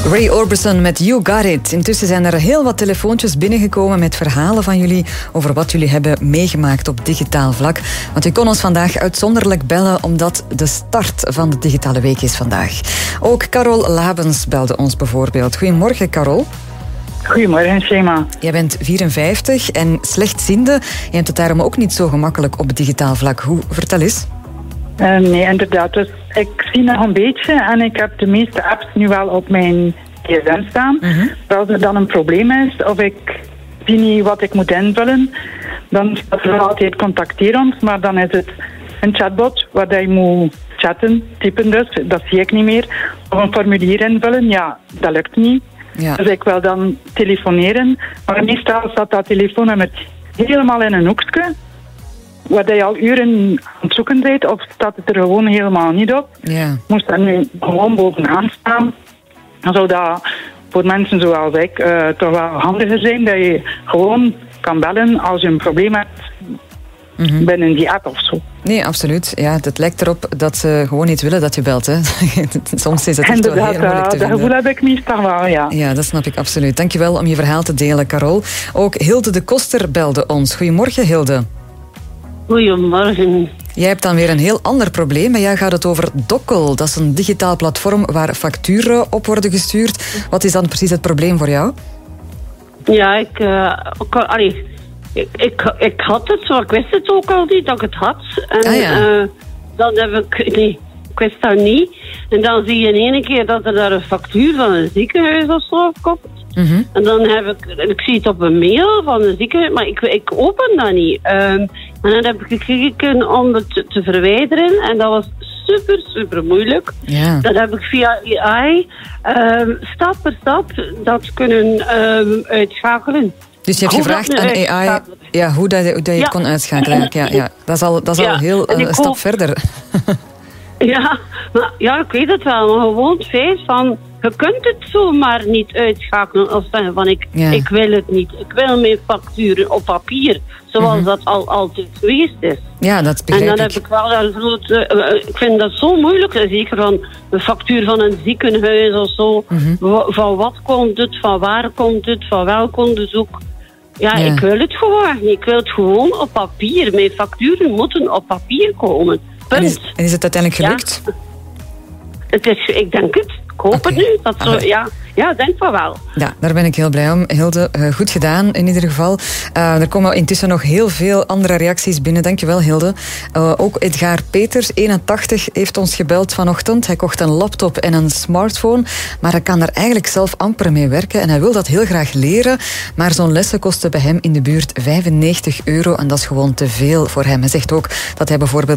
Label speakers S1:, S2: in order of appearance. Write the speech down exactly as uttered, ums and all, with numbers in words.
S1: Ray Orbison met You Got It. Intussen zijn er heel wat telefoontjes binnengekomen met verhalen van jullie over wat jullie hebben meegemaakt op digitaal vlak. Want u kon ons vandaag uitzonderlijk bellen omdat de start van de digitale week is vandaag. Ook Carol Labens belde ons bijvoorbeeld. Goedemorgen, Carol.
S2: Goedemorgen, Shema.
S1: Jij bent vierenvijftig en slechtziende. Je hebt het daarom ook niet zo gemakkelijk op digitaal vlak. Hoe? Vertel eens.
S2: Uh, nee, inderdaad. Dus ik zie nog een beetje en ik heb de meeste apps nu wel op mijn gsm staan. Uh-huh. Als er dan een probleem is of ik zie niet wat ik moet invullen, dan staat er altijd contacteer ons, maar dan is het een chatbot waar je moet chatten, typen dus, dat zie ik niet meer. Of een formulier invullen, ja, dat lukt niet. Ja. Dus ik wil dan telefoneren, maar meestal staat dat telefoonnummer helemaal in een hoekje, waar je al uren aan het zoeken bent, of staat het er gewoon helemaal niet op.
S1: Ja.
S2: Moest dat nu gewoon bovenaan staan. Dan zou dat voor mensen zoals ik uh, toch wel handiger zijn, dat je gewoon kan bellen als je een probleem hebt mm-hmm. binnen die app of zo.
S1: Nee, absoluut. Ja, het lijkt erop dat ze gewoon niet willen dat je belt. Hè. Soms is het echt wel heel moeilijk te vinden.
S2: Dat gevoel heb ik meestal wel, ja.
S1: Ja, dat snap ik absoluut. Dankjewel om je verhaal te delen, Carol. Ook Hilde de Koster belde ons. Goedemorgen, Hilde.
S3: Goedemorgen.
S1: Jij hebt dan weer een heel ander probleem. Bij jou gaat het over Dokkel. Dat is een digitaal platform waar facturen op worden gestuurd. Wat is dan precies het probleem voor jou?
S3: Ja, ik... Uh, ik, allee, ik, ik, ik had het, maar ik wist het ook al niet dat ik het had. En
S1: ah, ja.
S3: uh, dan heb ik... Nee, ik wist dat niet. En dan zie je in één keer dat er daar een factuur van een ziekenhuis of zo op komt. Mm-hmm. En dan heb ik... Ik zie het op een mail van een ziekenhuis, maar ik, ik open dat niet. Um, En dan heb ik gekeken om het te, te verwijderen. En dat was super, super moeilijk.
S1: Ja.
S3: Dat heb ik via A I um, stap per stap dat kunnen um, uitschakelen.
S1: Dus je hebt hoe gevraagd aan A I ja, hoe dat je, hoe dat je ja. het kon uitschakelen. Ja, ja. Dat is al, dat is ja. al heel uh, een stap hoop... verder.
S3: ja, maar, ja, ik weet het wel. Maar gewoon het feit van... Je kunt het zomaar niet uitschakelen of zeggen van ik, ja. ik wil het niet. Ik wil mijn facturen op papier, zoals mm-hmm. dat al altijd geweest is.
S1: Ja, dat begrijp ik.
S3: En dan heb ik wel een grote... Uh, ik vind dat zo moeilijk, zeker van een factuur van een ziekenhuis of zo. Mm-hmm. W- van wat komt het, van waar komt het, van welk onderzoek. Ja, ja, ik wil het gewoon niet. Ik wil het gewoon op papier. Mijn facturen moeten op papier komen.
S1: En is, en is het uiteindelijk gelukt?
S3: Ja. Het is, ik denk het. Ik hoop okay. het nu. Dat zo, ja, ja, denk wel wel.
S1: Ja, daar ben ik heel blij om. Hilde, uh, goed gedaan in ieder geval. Uh, er komen intussen nog heel veel andere reacties binnen. Dankjewel, Hilde. Uh, ook Edgar Peters, eenentachtig, heeft ons gebeld vanochtend. Hij kocht een laptop en een smartphone, maar hij kan er eigenlijk zelf amper mee werken en hij wil dat heel graag leren, maar zo'n lessen kosten bij hem in de buurt vijfennegentig euro en dat is gewoon te veel voor hem. Hij zegt ook dat hij bijvoorbeeld